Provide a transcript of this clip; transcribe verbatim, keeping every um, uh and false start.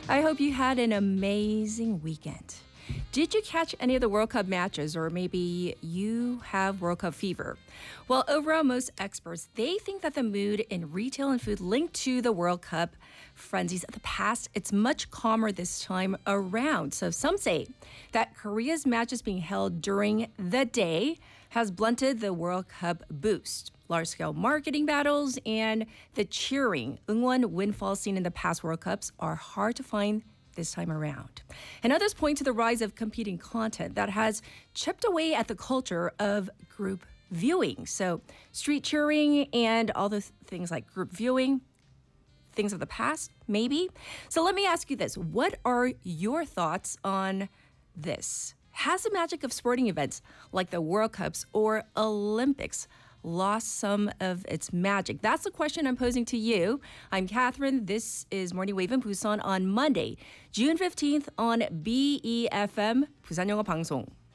I hope you had an amazing weekend. Did you catch any of the World Cup matches, or maybe you have World Cup fever? Well, overall, most experts, they think that the mood in retail and food linked to the World Cup frenzies of the past, it's much calmer this time around. So some say that Korea's matches being held during the day has blunted the World Cup boost. Large-scale marketing battles and the cheering, 응원 windfall seen in the past World Cups are hard to find this time around. And others point to the rise of competing content that has chipped away at the culture of group viewing. So street cheering and all the things like group viewing, things of the past, maybe. So let me ask you this. What are your thoughts on this? Has the magic of sporting events like the World Cups or Olympics lost some of its magic? That's the question I'm posing to you. I'm Catherine. This is Morning Wave in Busan on Monday, June fifteenth on B E F M, 부산 영어 방송.